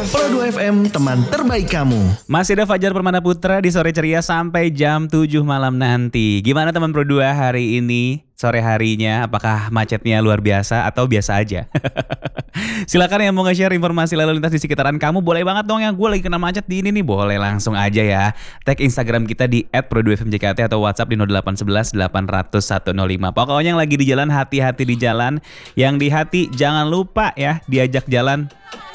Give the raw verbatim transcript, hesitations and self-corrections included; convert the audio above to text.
Pro dua F M, teman terbaik kamu. Masih ada Fajar Permana Putra di Sore Ceria sampai jam tujuh malam nanti. Gimana teman Pro dua hari ini? Sore harinya apakah macetnya luar biasa atau biasa aja? Silakan yang mau nge-share informasi lalu lintas di sekitaran kamu, boleh banget dong. Yang gue lagi kena macet di ini nih, boleh langsung aja ya. Tag Instagram kita di et pro dua f m j k t atau WhatsApp di nol delapan satu satu delapan nol nol satu nol lima. Pokoknya yang lagi di jalan hati-hati di jalan, yang di hati jangan lupa ya diajak jalan